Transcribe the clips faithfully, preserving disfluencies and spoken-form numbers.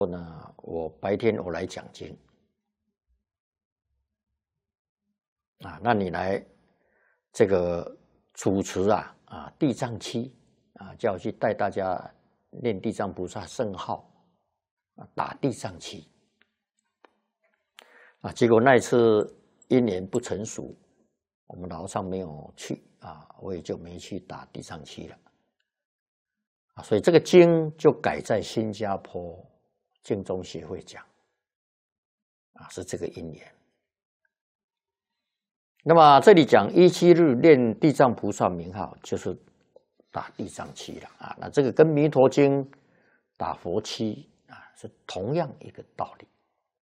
呢，我白天我来讲经啊，那你来这个主持啊啊地藏期啊，叫我去带大家念地藏菩萨圣号啊，打地藏期啊，结果那一次因缘不成熟，我们老上没有去啊，我也就没去打地藏期了啊，所以这个经就改在新加坡净宗协会讲啊，是这个因缘。那么这里讲一七日念地藏菩萨名号，就是打地藏期了啊。那这个跟弥陀经打佛期啊是同样一个道理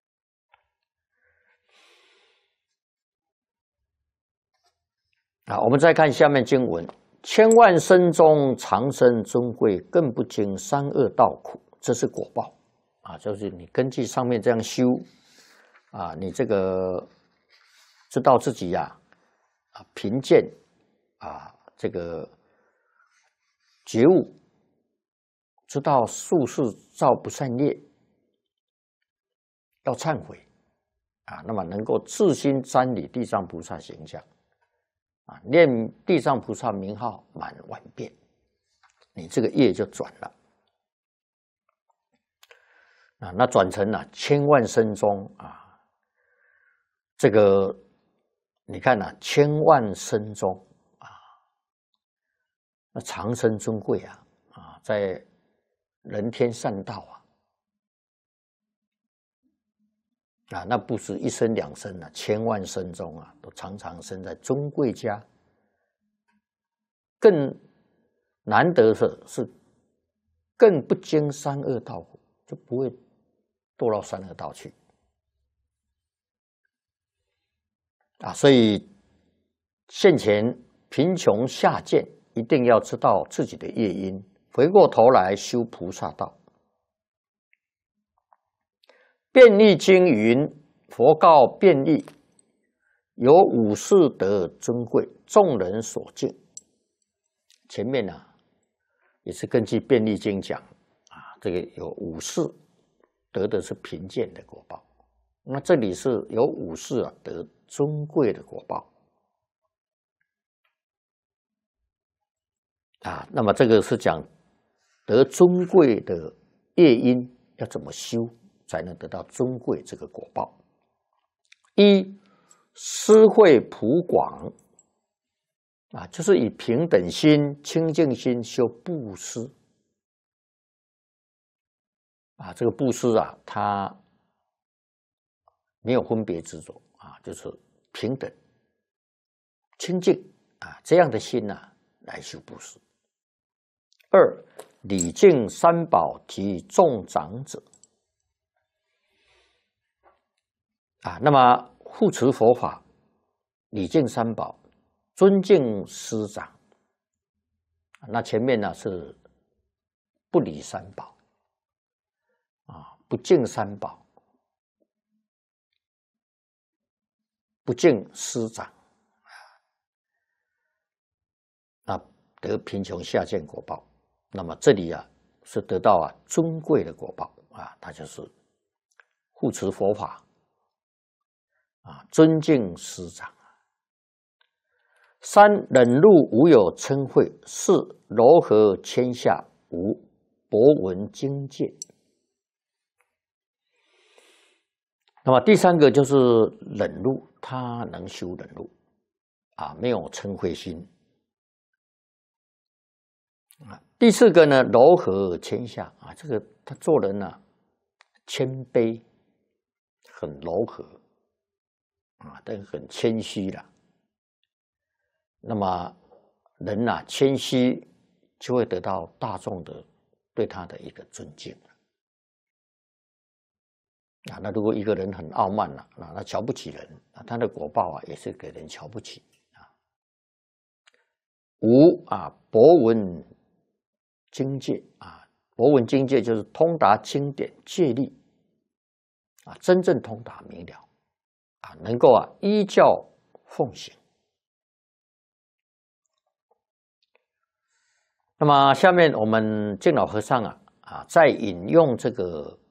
啊。我们再看下面经文：千万生中长生尊贵，更不经三恶道苦，这是果报啊。就是你根据上面这样修啊，你这个知道自己呀啊贫贱啊这个觉悟，知道术士造不善业，要忏悔啊，那么能够自心瞻礼地藏菩萨形象啊，念地藏菩萨名号满万遍，你这个业就转了啊，那转成了千万生中啊，这个你看啊，千万生中啊，那长生尊贵啊啊，在人天善道啊啊，那不是一生两生啊，千万生中啊，都常常生在尊贵家。更难得的是，更不经三恶道苦，就不会堕到三恶道去啊。所以现前贫穷下贱，一定要知道自己的业因，回过头来修菩萨道。便利经云：佛告便利，有五事德尊贵，众人所敬。前面呢、啊，也是根据便利经讲啊，这个有五事得的是贫贱的果报，那这里是有五事啊得尊贵的果报啊。那么这个是讲得尊贵的业因要怎么修，才能得到尊贵这个果报。一，施惠普广啊，就是以平等心、清净心修布施啊。这个布施啊，它没有分别执着啊，就是平等、清净啊，这样的心呐、啊，来修布施。二，礼敬三宝及众长者啊，那么护持佛法，礼敬三宝，尊敬师长。那前面呢是不理三宝啊，不敬三宝，不敬师长啊，得贫穷下贱果报。那么这里啊是得到啊尊贵的果报啊，它就是护持佛法啊，尊敬师长。三，忍辱无有嗔恚。四，柔和谦下。五，博闻经戒。那么第三个就是忍辱，他能修忍辱啊，没有嗔恚心啊。第四个呢，柔和谦下啊，这个他做人呢、啊、谦卑，很柔和啊，但很谦虚了。那么人呐、啊，谦虚就会得到大众的对他的一个尊敬啊。那如果一个人很傲慢了啊，那瞧不起人啊，他的果报啊也是给人瞧不起啊。五啊，博闻经戒啊，博闻经戒就是通达经典戒律啊，真正通达明了啊，能够啊依教奉行。那么下面我们净老和尚啊啊，在引用这个